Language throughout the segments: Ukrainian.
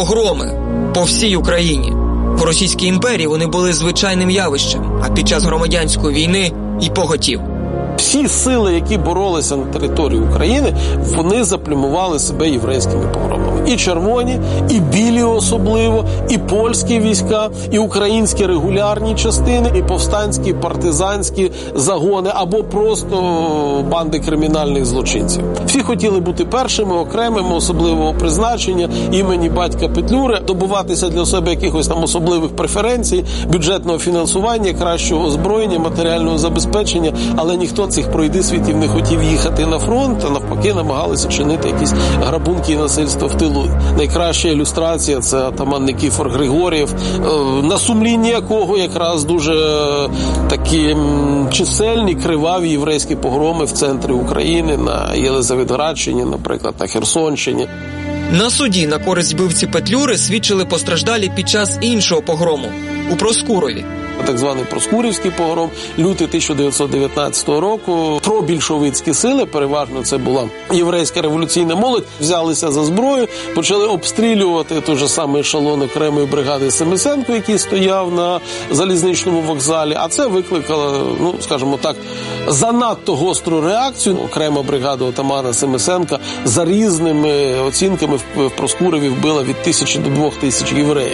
Погроми по всій Україні. В Російській імперії вони були звичайним явищем, а під час громадянської війни і поготів. Всі сили, які боролися на території України, вони заплюмували себе єврейськими погромами. І червоні, і білі особливо, і польські війська, і українські регулярні частини, і повстанські, і партизанські загони, або просто банди кримінальних злочинців. Всі хотіли бути першими, окремими, особливого призначення, імені батька Петлюри, добуватися для себе якихось там особливих преференцій, бюджетного фінансування, кращого озброєння, матеріального забезпечення, але ніхто цих пройдисвітів не хотів їхати на фронт, а навпаки намагалися чинити якісь грабунки і насильство в тилу. Найкраща ілюстрація – це атаман Никифор Григорєв, на сумлінні якого якраз дуже такі чисельні, криваві єврейські погроми в центрі України, на Єлизаветградщині, наприклад, на Херсонщині. На суді на користь вбивці Петлюри свідчили постраждалі під час іншого погрому – у Проскурові. Так званий Проскурівський погром, лютий 1919 року. Пробільшовицькі сили, переважно це була єврейська революційна молодь, взялися за зброю, почали обстрілювати той же самий ешелон окремої бригади Семисенко, який стояв на залізничному вокзалі, а це викликало, скажімо так, занадто гостру реакцію. Окрема бригада отамана Семисенка за різними оцінками в Проскурові вбила від 1000 до 2000 євреїв.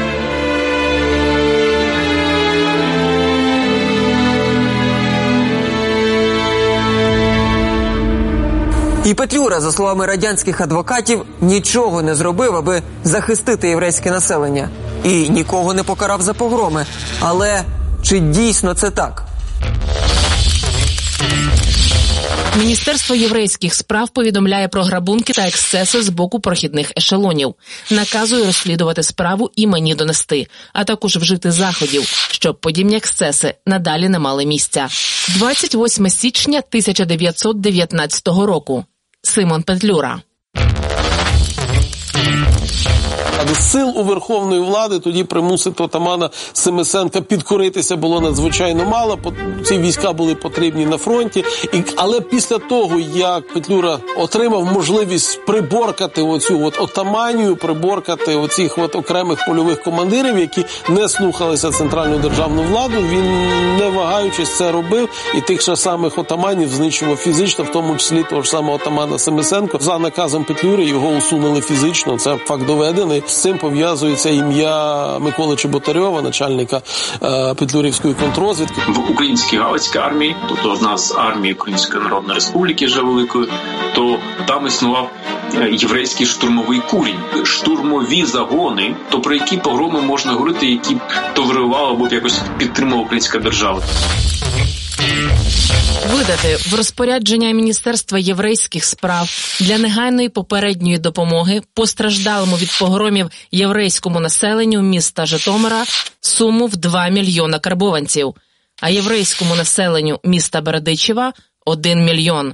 І Петлюра, за словами радянських адвокатів, нічого не зробив, аби захистити єврейське населення. І нікого не покарав за погроми. Але чи дійсно це так? Міністерство єврейських справ повідомляє про грабунки та ексцеси з боку прохідних ешелонів. Наказує розслідувати справу і мені донести, а також вжити заходів, щоб подібні ексцеси надалі не мали місця. 28 січня 1919 року. Симон Петлюра. Сил у верховної влади тоді примусити отамана Семисенка підкоритися було надзвичайно мало. Ці війська були потрібні на фронті. Але після того, як Петлюра отримав можливість приборкати оцю отаманію, приборкати оцих окремих польових командирів, які не слухалися центральну державну владу, він, не вагаючись, це робив. І тих же самих отаманів знищував фізично, в тому числі того ж самого отамана Семисенко. За наказом Петлюри його усунули фізично. Це факт доведений. З цим пов'язується ім'я Миколи Чеботарьова, начальника Петлюрівської контррозвідки. В українській Галицькій армії, тобто одна з армій Української Народної Республіки вже великої, то там існував єврейський штурмовий курінь. Штурмові загони, то про які погроми можна говорити, які толерувала або якось підтримувала українська держава. Видати в розпорядження Міністерства єврейських справ для негайної попередньої допомоги постраждалому від погромів єврейському населенню міста Житомира суму в 2 мільйона карбованців, а єврейському населенню міста Бердичева – 1 мільйон.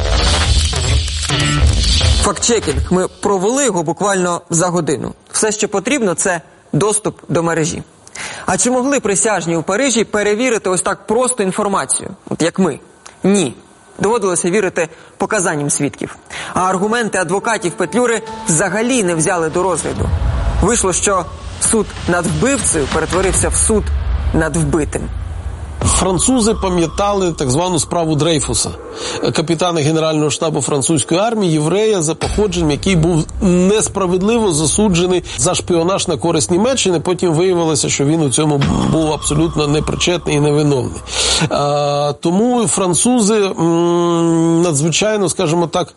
Фактчекінг. Ми провели його буквально за годину. Все, що потрібно – це доступ до мережі. А чи могли присяжні у Парижі перевірити ось так просто інформацію, як ми? Ні. Доводилося вірити показанням свідків. А аргументи адвокатів Петлюри взагалі не взяли до розгляду. Вийшло, що суд над вбивцею перетворився в суд над вбитим. Французи пам'ятали так звану справу Дрейфуса, капітана Генерального штабу французької армії, єврея за походженням, який був несправедливо засуджений за шпіонаж на користь Німеччини. Потім виявилося, що він у цьому був абсолютно непричетний і невиновний. Тому французи надзвичайно, скажімо так,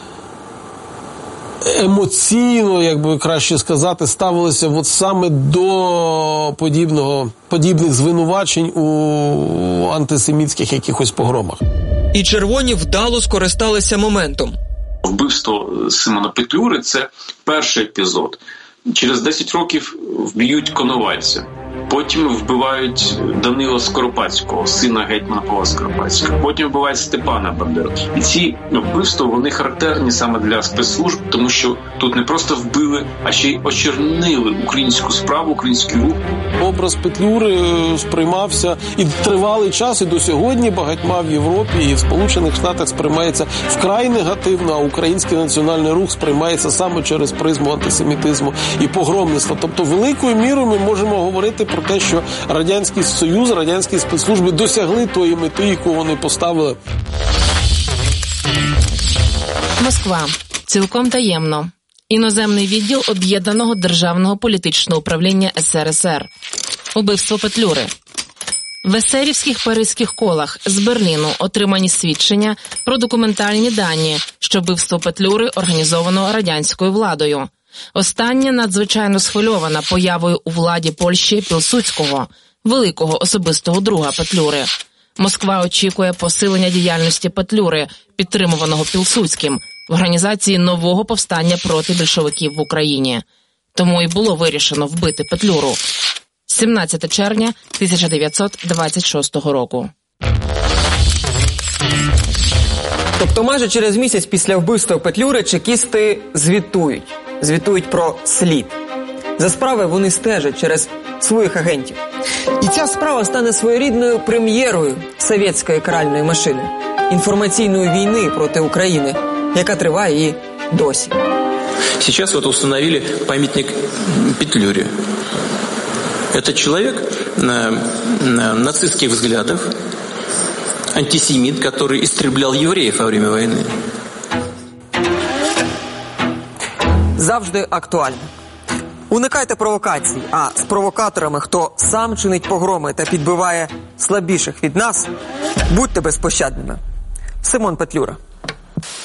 емоційно, як би краще сказати, ставилися саме до подібних звинувачень у антисемітських якихось погромах. І червоні вдало скористалися моментом. Вбивство Симона Петлюри – це перший епізод. Через 10 років вб'ють Коновальця. Потім вбивають Данила Скоропадського, сина гетьмана Павла Скоропадського. Потім вбивають Степана Бандеру. І ці вбивства, вони характерні саме для спецслужб, тому що тут не просто вбили, а ще й очернили українську справу, український рух. Образ Петлюри сприймався і тривалий час, і до сьогодні багатьма в Європі і в Сполучених Штатах сприймається вкрай негативно, а український національний рух сприймається саме через призму антисемітизму і погромництва. Тобто великою мірою ми можемо говорити про те, що Радянський Союз, радянські спецслужби досягли тої мети, яку вони поставили. Москва. Цілком таємно. Іноземний відділ Об'єднаного державного політичного управління СРСР. Убивство Петлюри. В есерівських паризьких колах з Берліну отримані свідчення про документальні дані, що вбивство Петлюри організовано радянською владою. Остання надзвичайно схвильована появою у владі Польщі Пілсудського, великого особистого друга Петлюри. Москва очікує посилення діяльності Петлюри, підтримуваного Пілсудським, в організації нового повстання проти більшовиків в Україні. Тому і було вирішено вбити Петлюру. 17 червня 1926 року. Тобто майже через місяць після вбивства Петлюри чекісти звітують про слід. За справи вони стежать через своїх агентів. І ця справа стане своєрідною прем'єрою совєтської каральної машини, інформаційної війни проти України, яка триває і досі. Сейчас вот установили памятник Петлюре. Это человек нацистских взглядов, антисемит, который истреблял евреев во время войны. Завжди актуально. Уникайте провокацій, а з провокаторами, хто сам чинить погроми та підбиває слабіших від нас, будьте безпощадними. Симон Петлюра.